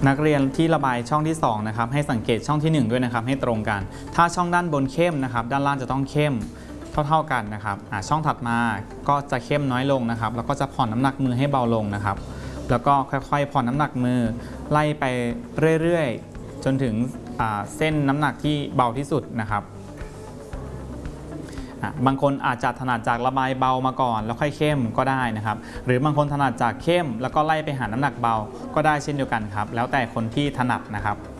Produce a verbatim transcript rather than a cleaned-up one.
นักเรียนที่ระบายช่องที่สองนะครับให้สังเกตช่องที่หนึ่งด้วยนะครับให้ตรงกันถ้าช่องด้านบนเข้มนะครับด้านล่างจะต้องเข้มเท่าๆกันนะครับช่องถัดมาก็จะเข้มน้อยลงนะครับแล้วก็จะผ่อนน้ำหนักมือให้เบาลงนะครับแล้วก็ค่อยๆผ่อนน้ำหนักมือไล่ไปเรื่อยๆจนถึงเส้นน้ำหนักที่เบาที่สุดนะครับบางคนอาจจะถนัดจากระบายเบามาก่อนแล้วค่อยเข้มก็ได้นะครับหรือบางคนถนัดจากเข้มแล้วก็ไล่ไปหาน้ำหนักเบาก็ได้เช่นเดียวกันครับแล้วแต่คนที่ถนัดนะครับ